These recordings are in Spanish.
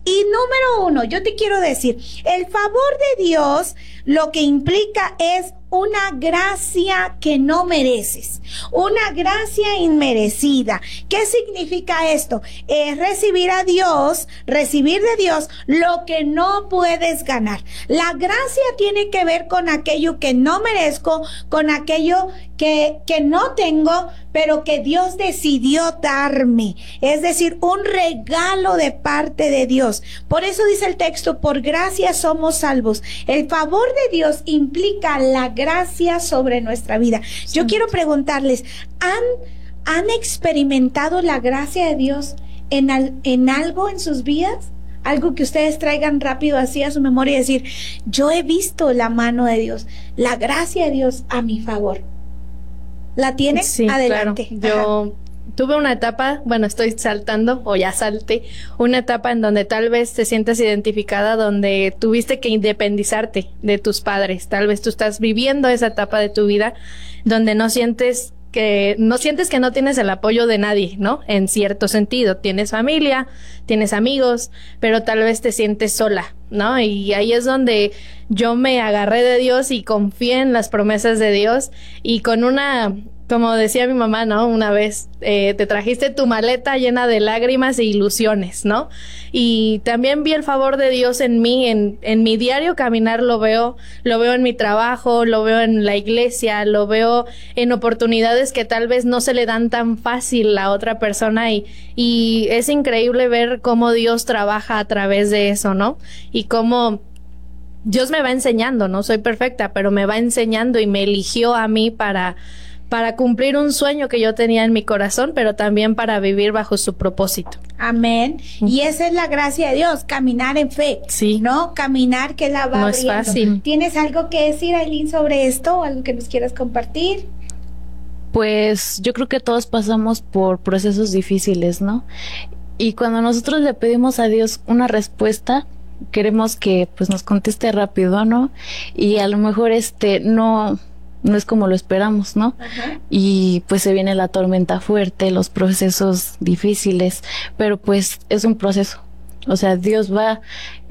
Y número uno, yo te quiero decir, el favor de Dios lo que implica es una gracia que no mereces, una gracia inmerecida. ¿Qué significa esto? Es recibir de Dios lo que no puedes ganar. La gracia tiene que ver con aquello que no merezco, con aquello que no tengo, pero que Dios decidió darme. Es decir, un regalo de parte de Dios. Por eso dice el texto, por gracia somos salvos. El favor de Dios implica la gracia sobre nuestra vida. Yo quiero preguntarles, ¿han experimentado la gracia de Dios en algo en sus vidas? Algo que ustedes traigan rápido así a su memoria y decir, yo he visto la mano de Dios, la gracia de Dios a mi favor. ¿La tienes? Sí, adelante. Claro. Yo tuve una etapa, bueno, estoy saltando, o ya salté, una etapa en donde tal vez te sientas identificada, donde tuviste que independizarte de tus padres. Tal vez tú estás viviendo esa etapa de tu vida donde no sientes que no tienes el apoyo de nadie, ¿no? En cierto sentido, tienes familia, tienes amigos, pero tal vez te sientes sola, ¿no? Y ahí es donde yo me agarré de Dios y confié en las promesas de Dios, y con como decía mi mamá, ¿no? Una vez, te trajiste tu maleta llena de lágrimas e ilusiones, ¿no? Y también vi el favor de Dios en mí, en mi diario caminar lo veo en mi trabajo, lo veo en la iglesia, lo veo en oportunidades que tal vez no se le dan tan fácil a otra persona, y es increíble ver cómo Dios trabaja a través de eso, ¿no? Y cómo Dios me va enseñando, no soy perfecta, pero me va enseñando y me eligió a mí para cumplir un sueño que yo tenía en mi corazón, pero también para vivir bajo su propósito. Amén. Y esa es la gracia de Dios, caminar en fe. Sí. ¿No? Caminar que la va no abriendo. Es fácil. ¿Tienes algo que decir, Aileen, sobre esto o algo que nos quieras compartir? Pues yo creo que todos pasamos por procesos difíciles, ¿no? Y cuando nosotros le pedimos a Dios una respuesta, queremos que pues nos conteste rápido, ¿no? Y a lo mejor no es como lo esperamos, ¿no? Ajá. Y pues se viene la tormenta fuerte, los procesos difíciles, pero pues es un proceso. O sea, Dios va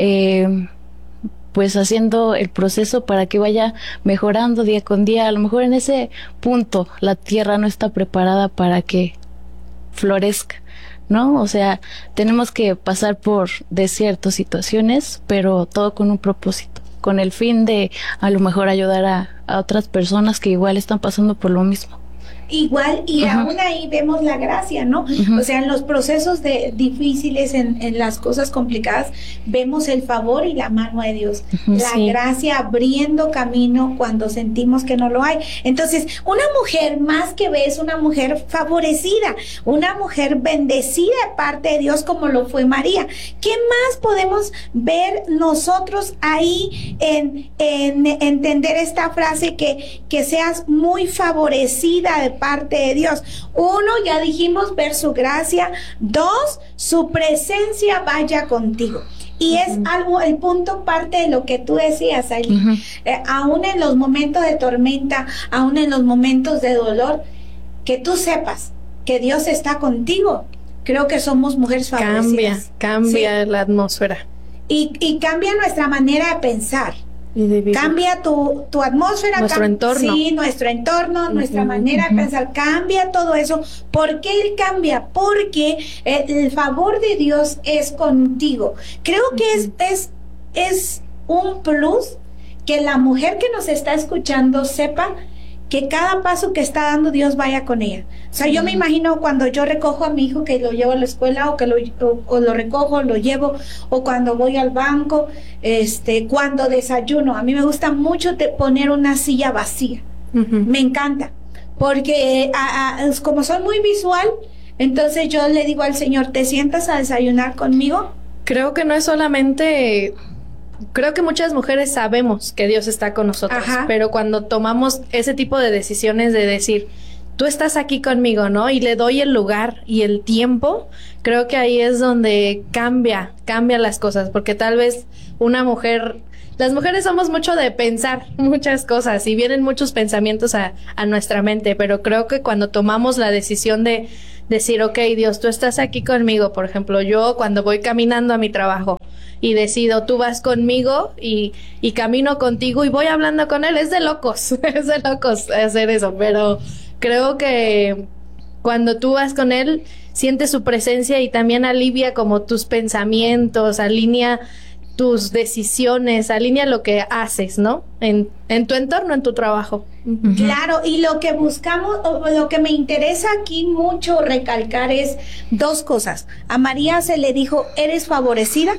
pues haciendo el proceso para que vaya mejorando día con día. A lo mejor en ese punto la tierra no está preparada para que florezca, ¿no? O sea, tenemos que pasar por desiertos, situaciones, pero todo con un propósito, con el fin de a lo mejor ayudar a otras personas que igual están pasando por lo mismo. Igual, y aún ahí vemos la gracia, ¿no? O sea, en los procesos difíciles, en las cosas complicadas, vemos el favor y la mano de Dios. La gracia abriendo camino cuando sentimos que no lo hay. Entonces, una mujer más que ve es una mujer favorecida, una mujer bendecida de parte de Dios como lo fue María. ¿Qué más podemos ver nosotros ahí en entender esta frase que seas muy favorecida de parte de Dios? Uno, ya dijimos, ver su gracia. Dos, su presencia vaya contigo. Y es algo, el punto parte de lo que tú decías, Aileen. Aún en los momentos de tormenta, aún en los momentos de dolor, que tú sepas que Dios está contigo. Creo que somos mujeres favorecidas. Cambia la atmósfera. Y cambia nuestra manera de pensar. Cambia tu atmósfera, nuestro entorno. Sí, nuestro entorno, nuestra manera de pensar, cambia todo eso. ¿Por qué Él cambia? Porque el favor de Dios es contigo. Creo que es un plus que la mujer que nos está escuchando sepa que cada paso que está dando Dios vaya con ella. O sea, yo me imagino cuando yo recojo a mi hijo, que lo llevo a la escuela, o que lo recojo, lo llevo, o cuando voy al banco, cuando desayuno. A mí me gusta mucho poner una silla vacía. Me encanta, porque como soy muy visual, entonces yo le digo al Señor, ¿te sientas a desayunar conmigo? Creo que no es solamente... Creo que muchas mujeres sabemos que Dios está con nosotros, pero cuando tomamos ese tipo de decisiones de decir, tú estás aquí conmigo, ¿no? Y le doy el lugar y el tiempo, creo que ahí es donde cambia las cosas, porque tal vez las mujeres somos mucho de pensar muchas cosas y vienen muchos pensamientos a nuestra mente, pero creo que cuando tomamos la decisión de decir, ok, Dios, tú estás aquí conmigo, por ejemplo, yo cuando voy caminando a mi trabajo, y decido, tú vas conmigo y camino contigo y voy hablando con él. Es de locos, es de locos hacer eso, pero creo que cuando tú vas con él, sientes su presencia y también alivia como tus pensamientos, alinea tus decisiones, alinea lo que haces, ¿no? En tu entorno, en tu trabajo. Claro, y lo que buscamos, o lo que me interesa aquí mucho recalcar es dos cosas. A María se le dijo, eres favorecida,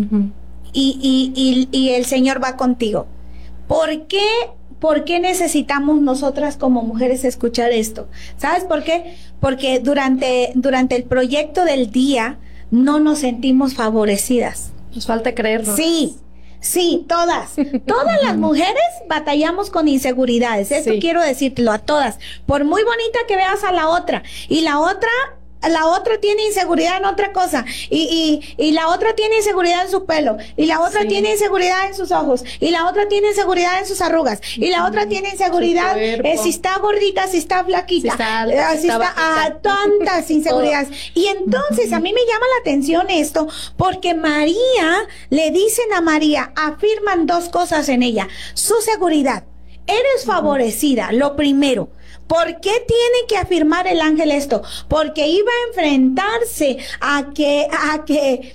y el Señor va contigo. ¿Por qué necesitamos nosotras como mujeres escuchar esto? ¿Sabes por qué? Porque durante el proyecto del día no nos sentimos favorecidas. Nos falta creerlo. Sí, todas las mujeres batallamos con inseguridades. Eso quiero decírtelo a todas. Por muy bonita que veas a la otra, y la otra tiene inseguridad en otra cosa, y la otra tiene inseguridad en su pelo, y la otra tiene inseguridad en sus ojos, y la otra tiene inseguridad en sus arrugas, y la otra tiene inseguridad si está gordita, si está flaquita, si está tantas inseguridades. Y entonces a mí me llama la atención esto, porque le dicen a María, afirman dos cosas en ella: su seguridad, eres favorecida, lo primero. ¿Por qué tiene que afirmar el ángel esto? Porque iba a enfrentarse a que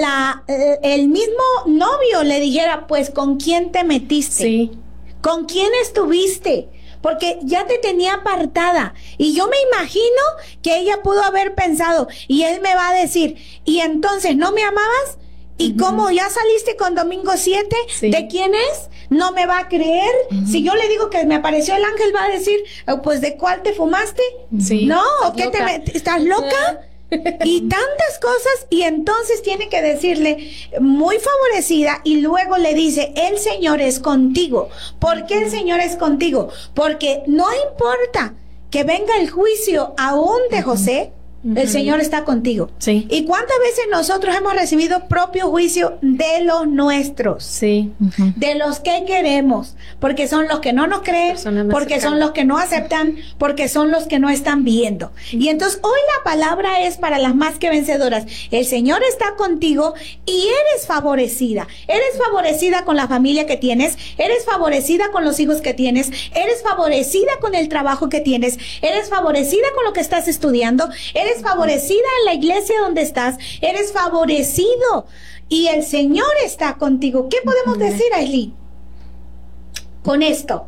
el mismo novio le dijera, pues, ¿con quién te metiste? Sí. ¿Con quién estuviste? Porque ya te tenía apartada. Y yo me imagino que ella pudo haber pensado, y él me va a decir, ¿y entonces no me amabas? ¿Y cómo ya saliste con Domingo 7? Sí. ¿De quién es? ¿No me va a creer? Si yo le digo que me apareció el ángel, va a decir, pues, ¿de cuál te fumaste? Sí. ¿No? ¿O qué estás loca? Y tantas cosas. Y entonces tiene que decirle, muy favorecida, y luego le dice, el Señor es contigo. ¿Por qué el Señor es contigo? Porque no importa que venga el juicio aún de José, el Señor está contigo. Sí. ¿Y cuántas veces nosotros hemos recibido propio juicio de los nuestros? Sí. De los que queremos, porque son los que no nos creen, porque son los que no aceptan, porque son los que no están viendo. Y entonces hoy la palabra es para las más que vencedoras. El Señor está contigo y eres favorecida. Eres favorecida con la familia que tienes, eres favorecida con los hijos que tienes, eres favorecida con el trabajo que tienes, eres favorecida con lo que estás estudiando, eres favorecida en la iglesia donde estás, eres favorecido y el Señor está contigo. ¿Qué podemos decir, Aileen, con esto?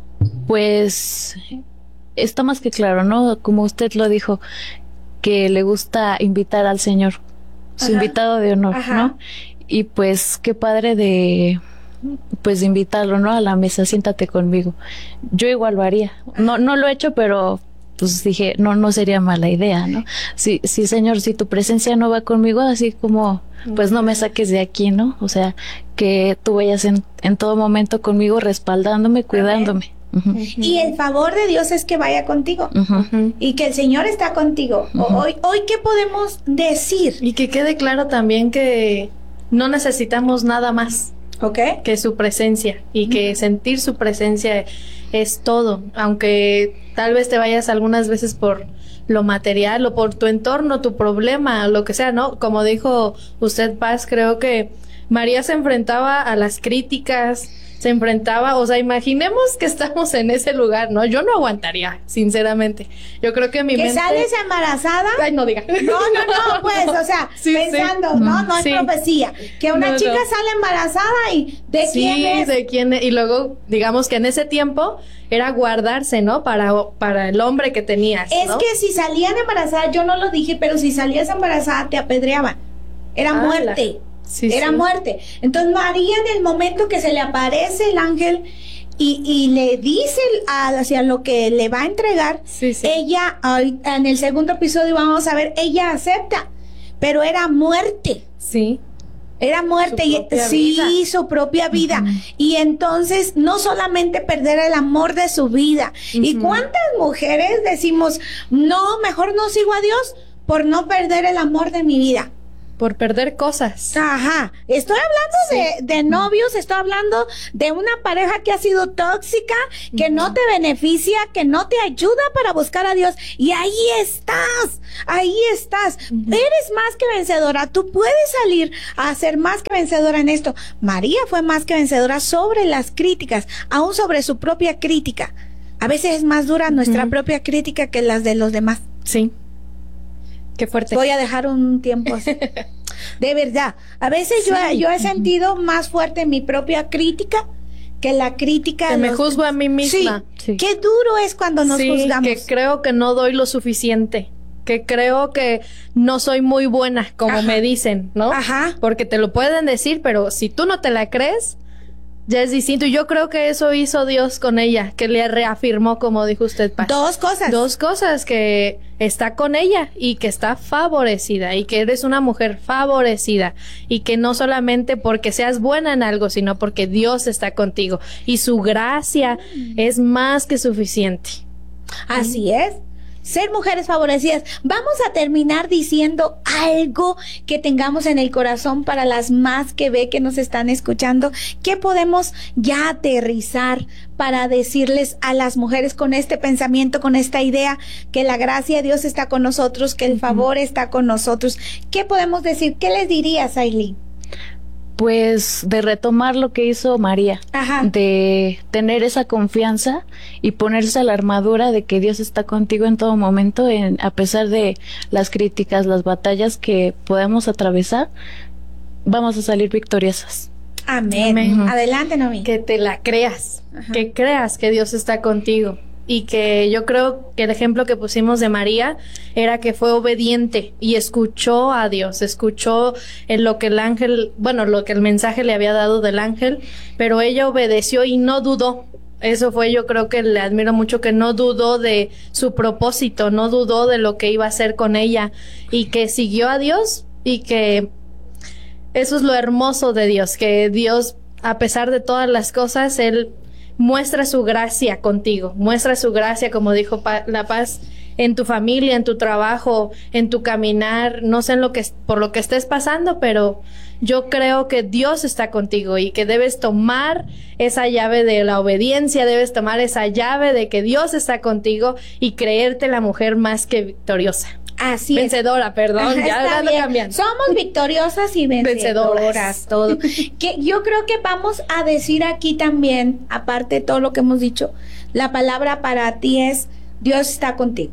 Pues está más que claro, ¿no? Como usted lo dijo, que le gusta invitar al Señor, su invitado de honor, ¿no? Y pues qué padre de invitarlo, ¿no? A la mesa, siéntate conmigo. Yo igual lo haría. No lo he hecho, pero pues dije, no sería mala idea, ¿no? Sí, Señor, si tu presencia no va conmigo, así como, pues no me saques de aquí, ¿no? O sea, que tú vayas en todo momento conmigo, respaldándome, cuidándome. Y el favor de Dios es que vaya contigo, y que el Señor está contigo. Hoy, ¿qué podemos decir? Y que quede claro también que no necesitamos nada más. Que su presencia, y que sentir su presencia es todo, aunque tal vez te vayas algunas veces por lo material o por tu entorno, tu problema, lo que sea, ¿no? Como dijo usted, Paz, creo que María se enfrentaba a las críticas, se enfrentaba, o sea, imaginemos que estamos en ese lugar, ¿no? Yo no aguantaría, sinceramente. Yo creo que mi mente... ¿Que sales embarazada? Ay, no diga. No, pues, o sea, pensando, no es profecía. Que una chica sale embarazada y ¿de quién es? ¿De quién es? Y luego, digamos que en ese tiempo era guardarse, ¿no? Para el hombre que tenías, Es ¿no? que si salían embarazadas, yo no lo dije, pero si salías embarazada te apedreaban. Era muerte. Era muerte. Entonces María, en el momento que se le aparece el ángel y le dice hacia lo que le va a entregar, ella, en el segundo episodio vamos a ver, ella acepta, pero era muerte. Era muerte, su propia vida. Y entonces no solamente perder el amor de su vida. ¿Y cuántas mujeres decimos, no, mejor no sigo a Dios por no perder el amor de mi vida? por perder cosas. Ajá, estoy hablando de novios, estoy hablando de una pareja que ha sido tóxica, que no te beneficia, que no te ayuda para buscar a Dios, y ahí estás, eres más que vencedora, tú puedes salir a ser más que vencedora en esto. María fue más que vencedora sobre las críticas, aún sobre su propia crítica. A veces es más dura nuestra propia crítica que las de los demás. Sí. Qué fuerte. Voy a dejar un tiempo así. De verdad. A veces yo he sentido más fuerte mi propia crítica que la crítica. Que me juzgo a mí misma. Sí. Qué duro es cuando nos juzgamos. Que creo que no doy lo suficiente. Que creo que no soy muy buena, como me dicen, ¿no? Ajá. Porque te lo pueden decir, pero si tú no te la crees, ya es distinto. Y yo creo que eso hizo Dios con ella, que le reafirmó, como dijo usted, Paz. Dos cosas, que está con ella y que está favorecida y que eres una mujer favorecida y que no solamente porque seas buena en algo, sino porque Dios está contigo y su gracia es más que suficiente. Así es. Ser mujeres favorecidas. Vamos a terminar diciendo algo que tengamos en el corazón para las más que ve que nos están escuchando. ¿Qué podemos ya aterrizar para decirles a las mujeres con este pensamiento, con esta idea, que la gracia de Dios está con nosotros, que el favor está con nosotros? ¿Qué podemos decir? ¿Qué les dirías, Aileen? Pues de retomar lo que hizo María, de tener esa confianza y ponerse a la armadura de que Dios está contigo en todo momento, a pesar de las críticas, las batallas que podemos atravesar, vamos a salir victoriosas. Amén. Adelante, Noemí. Que te la creas, que creas que Dios está contigo. Y que yo creo que el ejemplo que pusimos de María era que fue obediente y escuchó a Dios, escuchó en lo que el ángel, lo que el mensaje le había dado del ángel, pero ella obedeció y no dudó. Eso fue, yo creo que le admiro mucho, que no dudó de su propósito, no dudó de lo que iba a hacer con ella y que siguió a Dios, y que eso es lo hermoso de Dios, que Dios, a pesar de todas las cosas, Él muestra su gracia contigo, muestra su gracia, como dijo La Paz, en tu familia, en tu trabajo, en tu caminar, no sé por lo que estés pasando, pero yo creo que Dios está contigo y que debes tomar esa llave de la obediencia, debes tomar esa llave de que Dios está contigo y creerte la mujer más que victoriosa. Así vencedora, es. Perdón, ya ando cambiando. Somos victoriosas y vencedoras, todo. Que yo creo que vamos a decir aquí también, aparte de todo lo que hemos dicho, la palabra para ti es: Dios está contigo.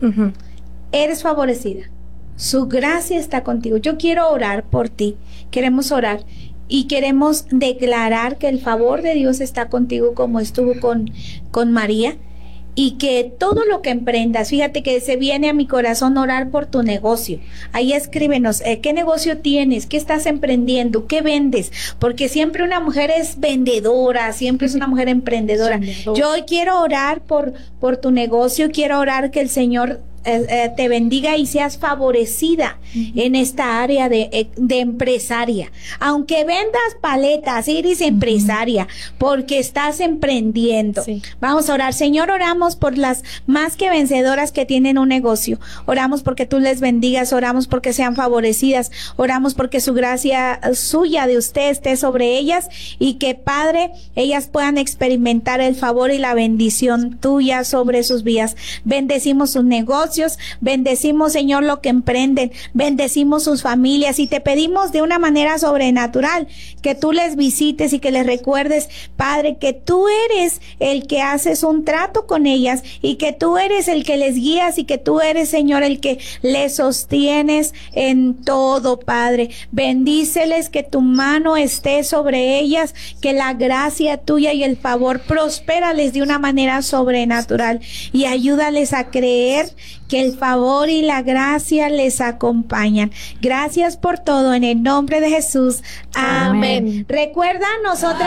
Eres favorecida. Su gracia está contigo. Yo quiero orar por ti. Queremos orar y queremos declarar que el favor de Dios está contigo, como estuvo con María. Y que todo lo que emprendas, fíjate que se viene a mi corazón orar por tu negocio. Ahí escríbenos, ¿qué negocio tienes? ¿Qué estás emprendiendo? ¿Qué vendes? Porque siempre una mujer es vendedora, siempre es una mujer emprendedora. Yo hoy quiero orar por tu negocio, quiero orar que el Señor te bendiga y seas favorecida en esta área de empresaria. Aunque vendas paletas, eres empresaria porque estás emprendiendo. Vamos a orar. Señor, oramos por las más que vencedoras que tienen un negocio. Oramos porque tú les bendigas, oramos porque sean favorecidas, oramos porque su gracia suya de usted esté sobre ellas y que, Padre, ellas puedan experimentar el favor y la bendición tuya sobre sus vidas. Bendecimos sus negocios, bendecimos, Señor, lo que emprenden, bendecimos sus familias y te pedimos de una manera sobrenatural que tú les visites y que les recuerdes, Padre, que tú eres el que haces un trato con ellas y que tú eres el que les guías y que tú eres, Señor, el que les sostienes en todo, Padre. Bendíceles, que tu mano esté sobre ellas, que la gracia tuya y el favor prospérales de una manera sobrenatural y ayúdales a creer que el favor y la gracia les acompañan. Gracias por todo, en el nombre de Jesús. Amén. Recuerda, nosotras